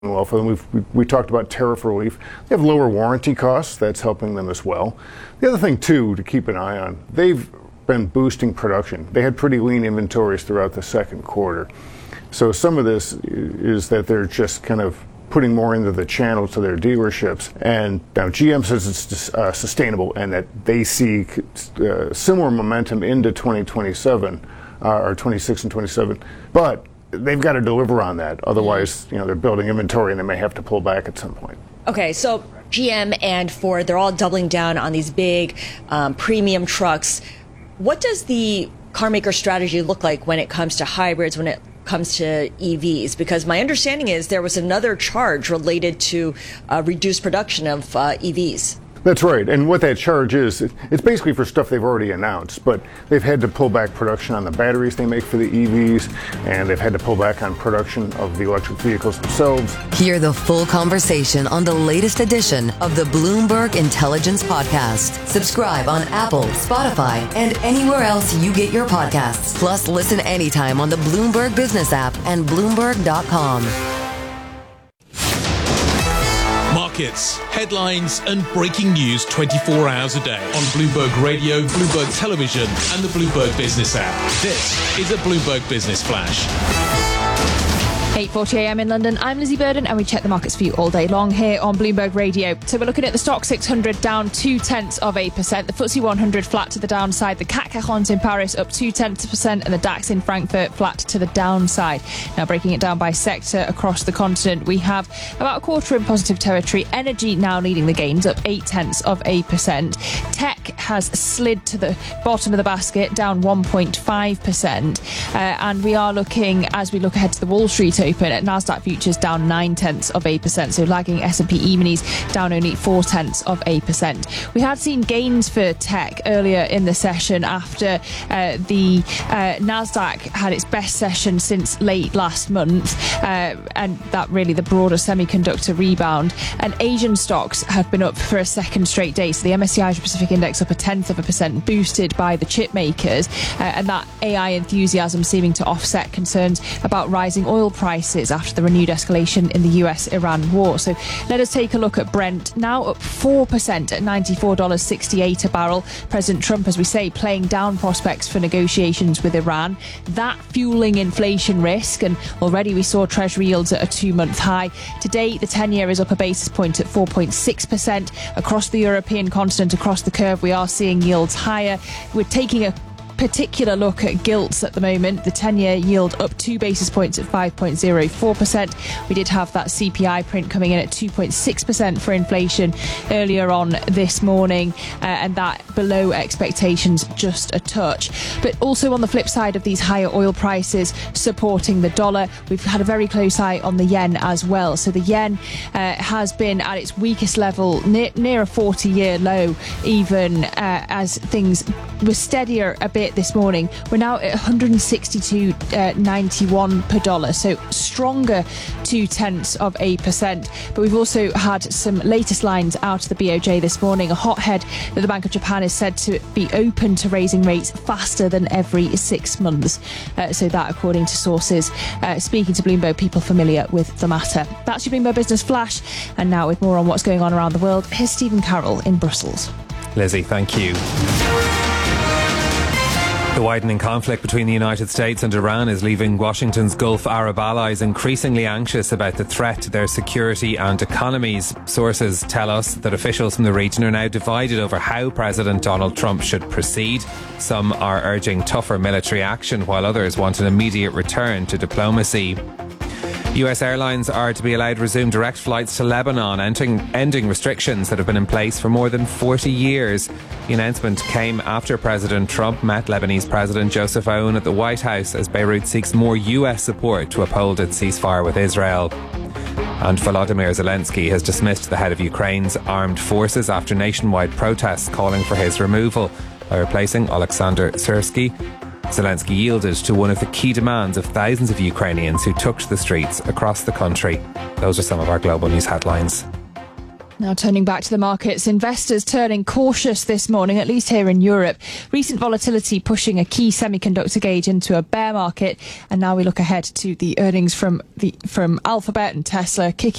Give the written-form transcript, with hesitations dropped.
well for them. We talked about tariff relief. They have lower warranty costs. That's helping them as well. The other thing, too, to keep an eye on, they've been boosting production. They had pretty lean inventories throughout the second quarter. So some of this is that they're just kind of putting more into the channel to their dealerships. And now GM says it's sustainable and that they see similar momentum into 2027 or 26 and 27. But they've got to deliver on that. Otherwise, they're building inventory and they may have to pull back at some point. Okay, so GM and Ford, they're all doubling down on these big premium trucks. What does the carmaker strategy look like when it comes to hybrids, when it comes to EVs? Because my understanding is there was another charge related to reduced production of EVs. That's right. And what that charge is, it's basically for stuff they've already announced, but they've had to pull back production on the batteries they make for the EVs, and they've had to pull back on production of the electric vehicles themselves. Hear the full conversation on the latest edition of the Bloomberg Intelligence Podcast. Subscribe on Apple, Spotify, and anywhere else you get your podcasts. Plus, listen anytime on the Bloomberg Business app and Bloomberg.com. Markets, headlines, and breaking news 24 hours a day on Bloomberg Radio, Bloomberg Television, and the Bloomberg Business app. This is a Bloomberg Business Flash. 8:40 a.m. in London. I'm Lizzie Burden, and we check the markets for you all day long here on Bloomberg Radio. So we're looking at the Stock 600 down 0.2%. The FTSE 100 flat to the downside. The CAC 40 in Paris up 0.2%, and the DAX in Frankfurt flat to the downside. Now breaking it down by sector across the continent, we have about a quarter in positive territory. Energy now leading the gains, up 0.8%. Tech has slid to the bottom of the basket, down 1.5%. And we are looking, as we look ahead to the Wall Street open, at Nasdaq futures down 0.9%, so lagging S&P E-minis down only 0.4%. We had seen gains for tech earlier in the session after the Nasdaq had its best session since late last month, and that really the broader semiconductor rebound. And Asian stocks have been up for a second straight day, so the MSCI Asia Pacific Index up 0.1%, boosted by the chip makers, and that AI enthusiasm seeming to offset concerns about rising oil prices after the renewed escalation in the US-Iran war. So let us take a look at Brent, now up 4% at $94.68 a barrel. President Trump, as we say, playing down prospects for negotiations with Iran. That fueling inflation risk, and already we saw Treasury yields at a 2-month high. Today, the 10-year is up a basis point at 4.6%. Across the European continent, across the curve, we are seeing yields higher. We're taking a particular look at gilts at the moment. The 10-year yield up 2 basis points at 5.04%. We did have that CPI print coming in at 2.6% for inflation earlier on this morning, and that below expectations just a touch. But also on the flip side of these higher oil prices supporting the dollar, we've had a very close eye on the yen as well. So the yen has been at its weakest level, near a 40-year low, even as things were steadier a bit this morning. We're now at 162.91 per dollar, so stronger 0.2%. But we've also had some latest lines out of the BOJ this morning. A hothead that the Bank of Japan is said to be open to raising rates faster than every 6 months. So that, according to sources speaking to Bloomberg, people familiar with the matter. That's your Bloomberg Business Flash. And now, with more on what's going on around the world, here's Stephen Carroll in Brussels. Lizzie, thank you. The widening conflict between the United States and Iran is leaving Washington's Gulf Arab allies increasingly anxious about the threat to their security and economies. Sources tell us that officials from the region are now divided over how President Donald Trump should proceed. Some are urging tougher military action, while others want an immediate return to diplomacy. US airlines are to be allowed to resume direct flights to Lebanon, ending restrictions that have been in place for more than 40 years. The announcement came after President Trump met Lebanese President Joseph Aoun at the White House as Beirut seeks more US support to uphold its ceasefire with Israel. And Volodymyr Zelensky has dismissed the head of Ukraine's armed forces after nationwide protests calling for his removal by replacing Alexander Syrsky. Zelensky yielded to one of the key demands of thousands of Ukrainians who took to the streets across the country. Those are some of our global news headlines. Now turning back to the markets, investors turning cautious this morning, at least here in Europe. Recent volatility pushing a key semiconductor gauge into a bear market. And now we look ahead to the earnings from Alphabet and Tesla kicking